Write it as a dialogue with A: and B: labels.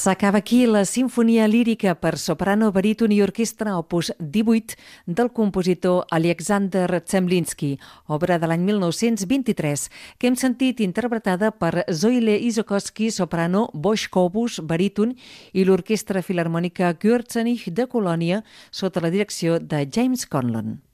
A: S'acaba aquí la Simfonia lírica per soprano, baríton i orquestra opus 18 del compositor Alexander Zemlinsky, obra de l'any 1923, que hem sentit interpretada per Zoile Isokowski, soprano, Bosch Cobus, baríton, i l'Orquestra Filharmònica Gürzenich de Colònia sota la direcció de James Conlon.